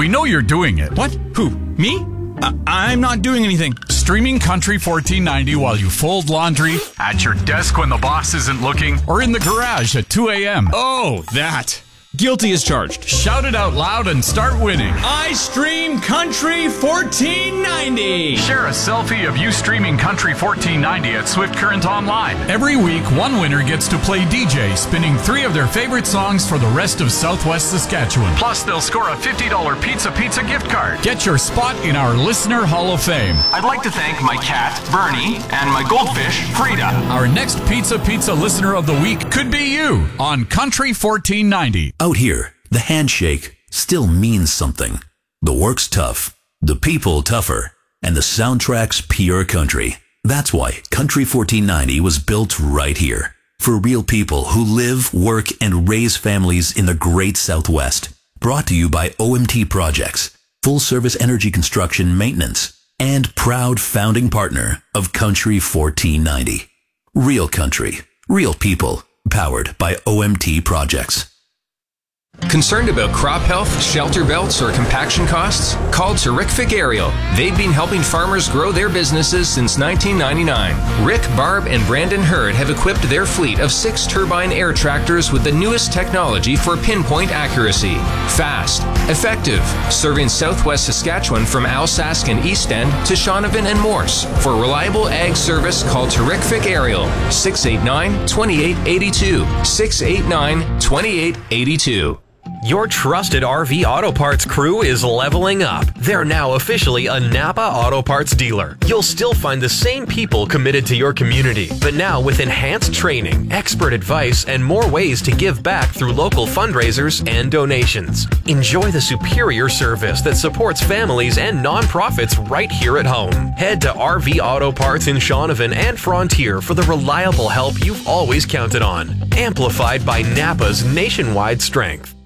We know you're doing it. What? Who? Me? I'm not doing anything. Streaming Country 1490 while you fold laundry, at your desk when the boss isn't looking, or in the garage at 2 a.m. Oh, that. Guilty as charged. Shout it out loud and start winning. I stream Country 1490. Share a selfie of you streaming Country 1490 at Swift Current Online. Every week, one winner gets to play DJ, spinning 3 of their favorite songs for the rest of Southwest Saskatchewan. Plus, they'll score a $50 Pizza gift card. Get your spot in our Listener Hall of Fame. I'd like to thank my cat, Bernie, and my goldfish, Frida. Our next Pizza Listener of the Week could be you on Country 1490. Out here, the handshake still means something. The work's tough, the people tougher, and the soundtrack's pure country. That's why Country 1490 was built right here. For real people who live, work, and raise families in the great Southwest. Brought to you by OMT Projects, full-service energy construction maintenance, and proud founding partner of Country 1490. Real country, real people, powered by OMT Projects. Concerned about crop health, shelter belts, or compaction costs? Call Terrific Aerial. They've been helping farmers grow their businesses since 1999. Rick, Barb, and Brandon Hurd have equipped their fleet of 6 turbine air tractors with the newest technology for pinpoint accuracy. Fast, effective, serving Southwest Saskatchewan from Alsace and East End to Shaunavon and Morse. For reliable ag service, call Terrific Aerial. 689-2882. 689-2882. Your trusted RV Auto Parts crew is leveling up. They're now officially a Napa Auto Parts dealer. You'll still find the same people committed to your community, but now with enhanced training, expert advice, and more ways to give back through local fundraisers and donations. Enjoy the superior service that supports families and nonprofits right here at home. Head to RV Auto Parts in Shaunavon and Frontier for the reliable help you've always counted on. Amplified by Napa's nationwide strength.